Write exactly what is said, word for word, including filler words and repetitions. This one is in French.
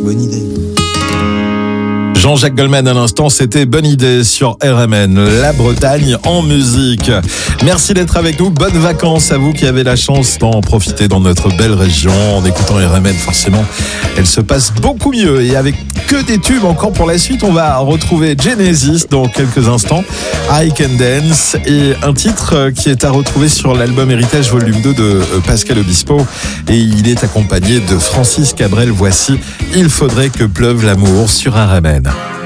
bonne idée. Jean-Jacques Goldman à l'instant, c'était Bonne Idée sur R M N, la Bretagne en musique. Merci d'être avec nous, bonnes vacances à vous qui avez la chance d'en profiter dans notre belle région. En écoutant R M N, forcément, elle se passe beaucoup mieux. Et avec que des tubes encore pour la suite, on va retrouver Genesis dans quelques instants, I Can Dance, et un titre qui est à retrouver sur l'album Héritage Volume deux de Pascal Obispo. Et il est accompagné de Francis Cabrel. Voici Il faudrait que pleuve l'amour sur R M N.